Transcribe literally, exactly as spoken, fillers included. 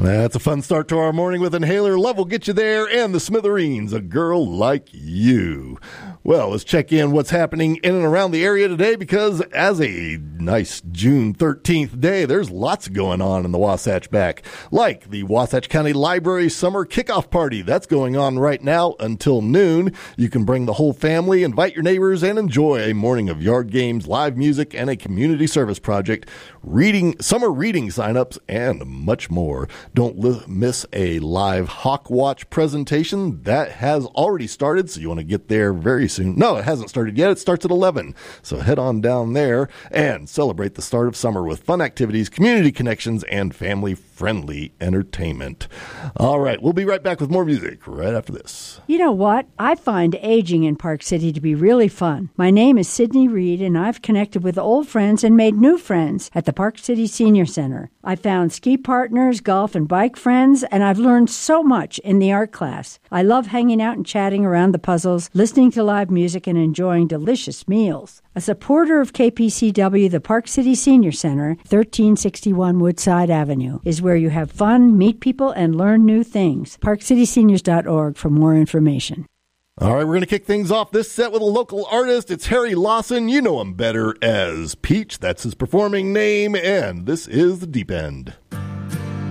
That's a fun start to our morning with Inhaler. Love will get you there, and the Smithereens, A Girl Like You. Well, let's check in what's happening in and around the area today, because as a nice June thirteenth day, there's lots going on in the Wasatch Back, like the Wasatch County Library Summer Kickoff Party. That's going on right now until noon. You can bring the whole family, invite your neighbors, and enjoy a morning of yard games, live music, and a community service project, reading, summer reading signups, and much more. Don't li- miss a live Hawk Watch presentation. That has already started, so you want to get there very soon. No, it hasn't started yet. It starts at eleven. So head on down there and celebrate the start of summer with fun activities, community connections, and family-friendly entertainment. All right, we'll be right back with more music right after this. You know what? I find aging in Park City to be really fun. My name is Sydney Reed, and I've connected with old friends and made new friends at the Park City Senior Center. I found ski partners, golf and bike friends, and I've learned so much in the art class. I love hanging out and chatting around the puzzles, listening to live music, and enjoying delicious meals. A supporter of K P C W, the Park City Senior Center, thirteen sixty-one Woodside Avenue, is where you have fun, meet people, and learn new things. park city seniors dot org for more information. All right, we're going to kick things off this set with a local artist. It's Harry Lawson. You know him better as Peach. That's his performing name, and this is The Deep End.